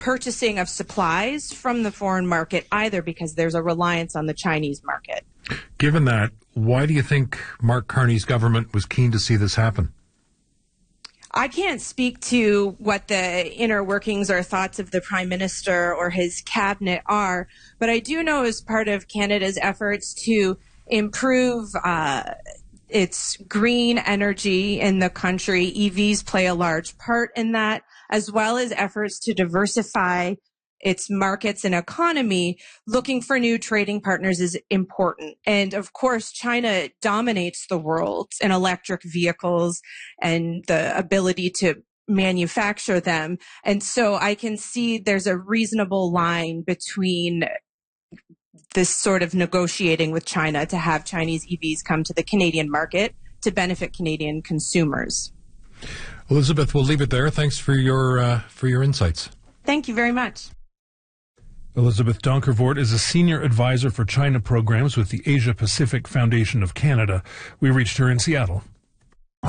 purchasing of supplies from the foreign market either, because there's a reliance on the Chinese market. Given that, why do you think Mark Carney's government was keen to see this happen? I can't speak to what the inner workings or thoughts of the Prime Minister or his cabinet are, but I do know as part of Canada's efforts to improve its green energy in the country, EVs play a large part in that, as well as efforts to diversify its markets and economy. Looking for new trading partners is important. And of course, China dominates the world in electric vehicles and the ability to manufacture them. And so I can see there's a reasonable line between this sort of negotiating with China to have Chinese EVs come to the Canadian market to benefit Canadian consumers. Elizabeth, we'll leave it there. Thanks for your insights. Thank you very much. Elizabeth Donkervoort is a senior advisor for China programs with the Asia Pacific Foundation of Canada. We reached her in Seattle.